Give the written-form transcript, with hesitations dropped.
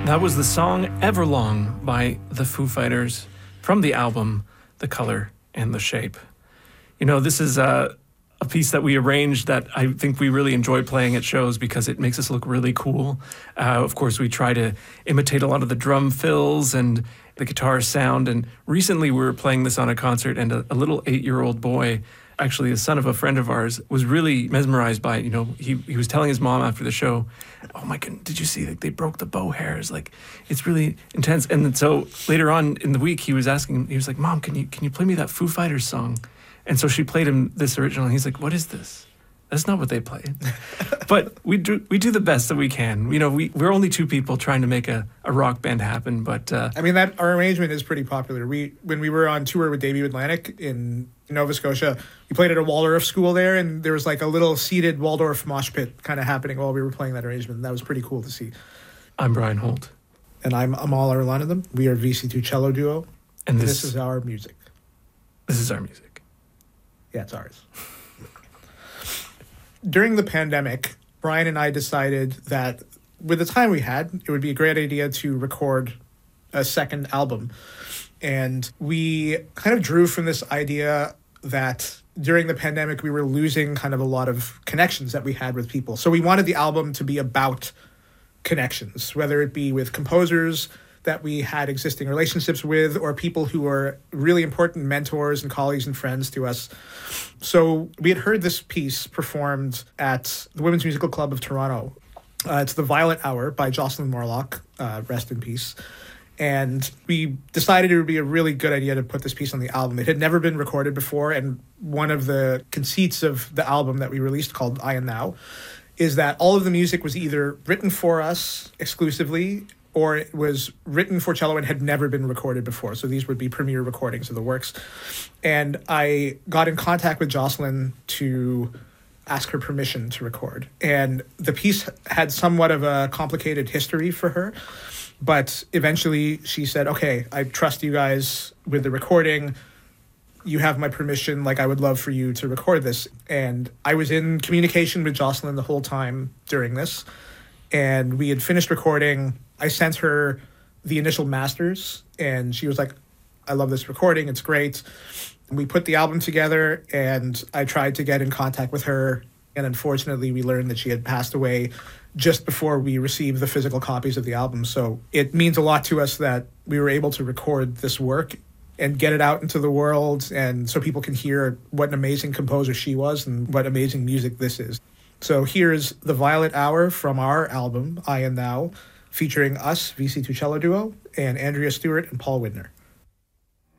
That was the song Everlong by the Foo Fighters from the album The Color and the Shape. You know, this is a piece that we arranged that I think we really enjoy playing at shows because it makes us look really cool. Of course, we try to imitate a lot of the drum fills and the guitar sound. And recently we were playing this on a concert, and a little 8-year-old boy, actually the son of a friend of ours, was really mesmerized by it. You know, he was telling his mom after the show, "Oh my goodness, did you see, like, they broke the bow hairs? Like, it's really intense." And then so later on in the week, he was like, "Mom, can you play me that Foo Fighters song?" And so she played him this original, and he's like, "What is this? That's not what they play." But we do the best that we can. You know, we're only two people trying to make a rock band happen. But I mean, that our arrangement is pretty popular. When we were on tour with Debut Atlantic in Nova Scotia, we played at a Waldorf school there, and there was like a little seated Waldorf mosh pit kind of happening while we were playing that arrangement. That was pretty cool to see. I'm Brian Holt. And I'm Amal Arulanandam. We are VC2 Cello Duo. And this is our music. This is our music. Yeah, it's ours. During the pandemic, Brian and I decided that with the time we had, it would be a great idea to record a second album. And we kind of drew from this idea that during the pandemic, we were losing kind of a lot of connections that we had with people. So we wanted the album to be about connections, whether it be with composers that we had existing relationships with, or people who were really important mentors and colleagues and friends to us. So we had heard this piece performed at the Women's Musical Club of Toronto. It's The Violet Hour by Jocelyn Morlock, rest in peace. And we decided it would be a really good idea to put this piece on the album. It had never been recorded before, and one of the conceits of the album that we released, called I Am Now, is that all of the music was either written for us exclusively, or it was written for cello and had never been recorded before. So these would be premiere recordings of the works. And I got in contact with Jocelyn to ask her permission to record. And the piece had somewhat of a complicated history for her, but eventually she said, "Okay, I trust you guys with the recording. You have my permission. Like, I would love for you to record this." And I was in communication with Jocelyn the whole time during this. And we had finished recording. I sent her the initial masters, and she was like, "I love this recording. It's great." And we put the album together, and I tried to get in contact with her. And unfortunately, we learned that she had passed away just before we received the physical copies of the album. So it means a lot to us that we were able to record this work and get it out into the world, and so people can hear what an amazing composer she was and what amazing music this is. So here's The Violet Hour from our album, I Am Now, featuring us, VC2 Cello Duo, and Andrea Stewart and Paul Widner.